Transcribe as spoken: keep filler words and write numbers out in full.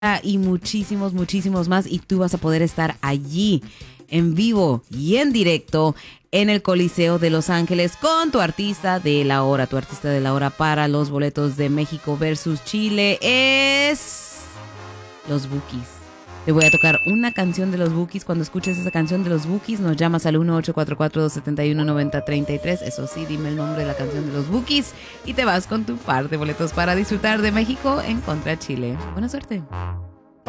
y muchísimos, muchísimos más. Y tú vas a poder estar allí en vivo y en directo en el Coliseo de Los Ángeles con tu artista de la hora. Tu artista de la hora para los boletos de México versus Chile es Los Bukis. Te voy a tocar una canción de Los Bukis. Cuando escuches esa canción de Los Bukis, nos llamas al uno ocho cuatro cuatro, dos siete uno, nueve cero tres tres. Eso sí, dime el nombre de la canción de Los Bukis y te vas con tu par de boletos para disfrutar de México en contra Chile. Buena suerte.